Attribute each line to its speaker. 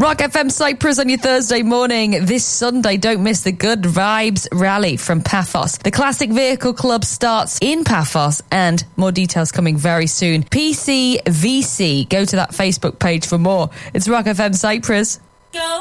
Speaker 1: Rock FM Cyprus on your Thursday morning. This Sunday, don't miss the Good Vibes Rally from Paphos. The Classic Vehicle Club starts in Paphos, and more details coming very soon. PCVC. Go to that Facebook page for more. It's Rock FM Cyprus.
Speaker 2: Go.